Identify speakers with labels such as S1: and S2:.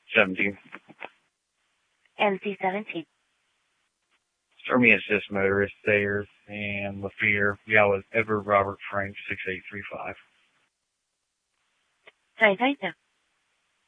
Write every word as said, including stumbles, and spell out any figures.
S1: seventeen.
S2: N C seventeen.
S1: Stormy Assist Motorist there, and Lafier. Yeah, with Edward Robert Frank, six eight three five.
S2: nine nine now.